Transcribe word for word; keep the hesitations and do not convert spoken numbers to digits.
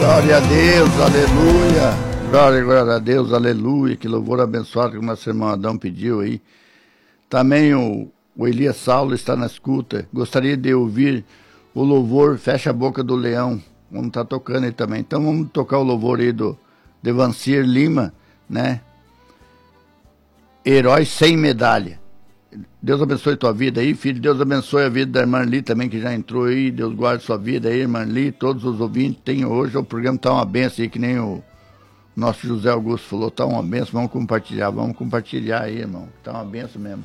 Glória a Deus, aleluia. Glória, glória a Deus, aleluia. Que louvor abençoado que o nosso irmão Adão pediu aí. Também o, o Elias Saulo está na escuta. Gostaria de ouvir o louvor Fecha a Boca do Leão. Vamos estar tocando aí também. Então vamos tocar o louvor aí do Devancir Lima, né? Herói sem medalha. Deus abençoe tua vida aí, filho. Deus abençoe a vida da irmã Li também, que já entrou aí. Deus guarde sua vida aí, irmã Li. Todos os ouvintes tem hoje. O programa tá uma benção aí, que nem o nosso José Augusto falou. Tá uma benção. Vamos compartilhar. Vamos compartilhar aí, irmão. Tá uma benção mesmo.